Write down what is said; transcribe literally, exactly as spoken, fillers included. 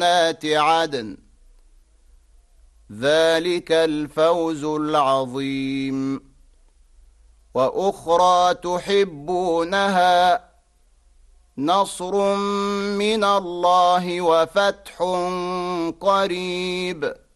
جنات عدن ذلك الفوز العظيم. وأخرى تحبونها نصر من الله وفتح قريب